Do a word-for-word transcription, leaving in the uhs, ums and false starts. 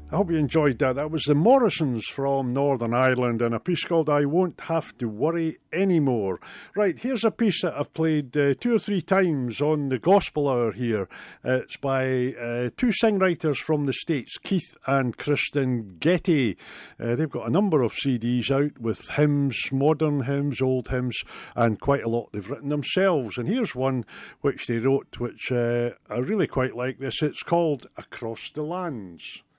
I hope you enjoyed that. That was the Morrisons from Northern Ireland and a piece called I Won't Have to Worry Anymore. Right, here's a piece that I've played uh, two or three times on the Gospel Hour here. Uh, it's by uh, two songwriters from the States, Keith and Kristen Getty. Uh, they've got a number of C Ds out with hymns, modern hymns, old hymns, and quite a lot they've written themselves. And here's one which they wrote, which uh, I really quite like this. It's called Across the Lands.